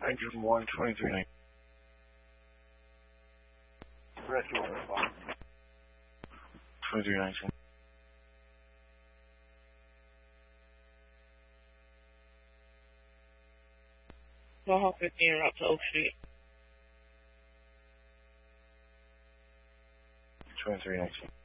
Hydrogen 1, 2319. Rescue 105. 2319. Mohawk 15 route to Oak Street. 2319.